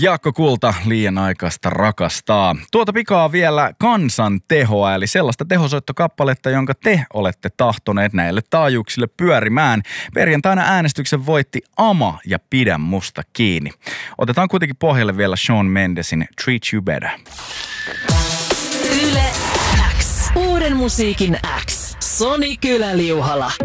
Jaakko Kulta, liian aikaista rakastaa. Tuota pikaa vielä kansan tehoa, eli sellaista tehosoittokappaletta, jonka te olette tahtoneet näille taajuuksille pyörimään. Perjantaina äänestyksen voitti Ama ja Pidä musta kiinni. Otetaan kuitenkin pohjalle vielä Shawn Mendesin Treat You Better. Yle X. Uuden musiikin X. Soni Kylä-Liuhala.